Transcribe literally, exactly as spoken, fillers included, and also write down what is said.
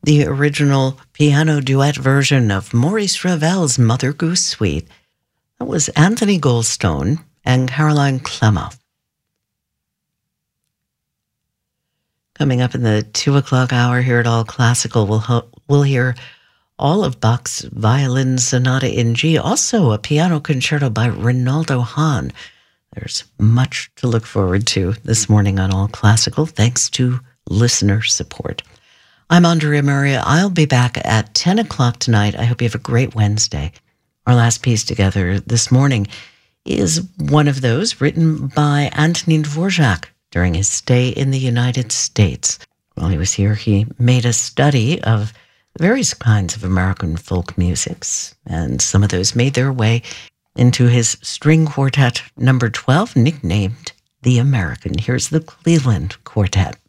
the original piano duet version of Maurice Ravel's Mother Goose Suite. That was Anthony Goldstone and Caroline Clemma. Coming up in the two o'clock hour here at All Classical, we'll, ho- we'll hear all of Bach's Violin Sonata in G, also a piano concerto by Rinaldo Hahn. There's much to look forward to this morning on All Classical, thanks to listener support. I'm Andrea Maria. I'll be back at ten o'clock tonight. I hope you have a great Wednesday. Our last piece together this morning is one of those written by Antonin Dvorak during his stay in the United States. While he was here, he made a study of various kinds of American folk musics, and some of those made their way into his string quartet number twelve, nicknamed The American. Here's the Cleveland Quartet.